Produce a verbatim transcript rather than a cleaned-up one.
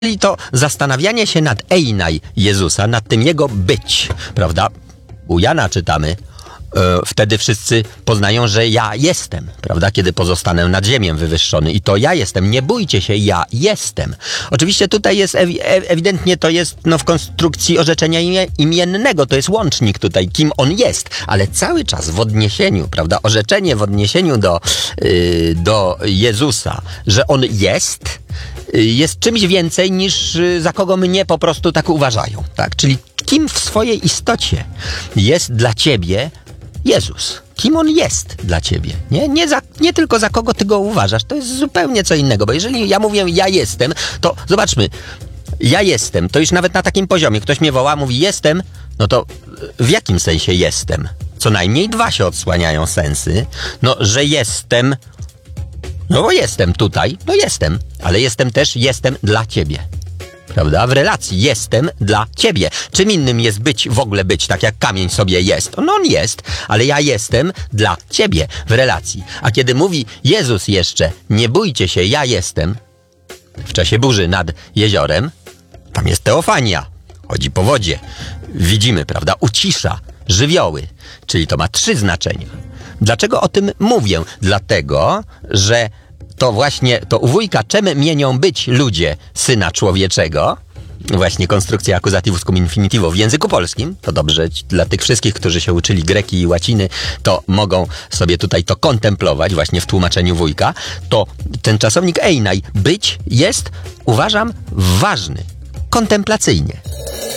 Czyli to zastanawianie się nad Einaj Jezusa, nad tym Jego być, prawda? U Jana czytamy, e, wtedy wszyscy poznają, że ja jestem, prawda? Kiedy pozostanę nad ziemią wywyższony i to ja jestem, nie bójcie się, ja jestem. Oczywiście tutaj jest, ewi ewidentnie to jest no, w konstrukcji orzeczenia imie imiennego, to jest łącznik tutaj, kim on jest, ale cały czas w odniesieniu, prawda? Orzeczenie w odniesieniu do, yy, do Jezusa, że on jest, jest czymś więcej niż za kogo mnie po prostu tak uważają, tak? Czyli kim w swojej istocie jest dla ciebie Jezus? Kim on jest dla ciebie? Nie, nie, za, nie tylko za kogo ty go uważasz, to jest zupełnie co innego, bo jeżeli ja mówię ja jestem, to zobaczmy, ja jestem, to już nawet na takim poziomie, ktoś mnie woła, mówi jestem, no to w jakim sensie jestem? Co najmniej dwa się odsłaniają sensy, no, że jestem. No bo jestem tutaj, no jestem, ale jestem też, jestem dla ciebie. Prawda? W relacji jestem dla ciebie. Czym innym jest być, w ogóle być, tak jak kamień sobie jest. No on jest, ale ja jestem dla ciebie w relacji. A kiedy mówi Jezus jeszcze, nie bójcie się, ja jestem, w czasie burzy nad jeziorem, tam jest teofania, chodzi po wodzie. Widzimy, prawda, ucisza żywioły, czyli to ma trzy znaczenia. Dlaczego o tym mówię? Dlatego, że to właśnie, to u wujka czym mienią być ludzie Syna Człowieczego, właśnie konstrukcja accusativus cum infinitivo w języku polskim, to dobrze dla tych wszystkich, którzy się uczyli greki i łaciny, to mogą sobie tutaj to kontemplować właśnie w tłumaczeniu wujka, to ten czasownik einai, być, jest, uważam, ważny, kontemplacyjnie.